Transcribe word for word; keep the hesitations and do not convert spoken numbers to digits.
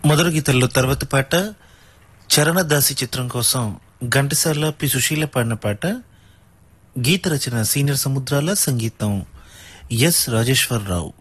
మొదటి గీతల్లో తర్వాత పాట చరణదాసి చిత్రం కోసం ఘంటసాల పి సుశీల పాడిన పాట. గీత రచన సీనియర్ సముద్రాల, సంగీతం ఎస్ రాజేశ్వరరావు.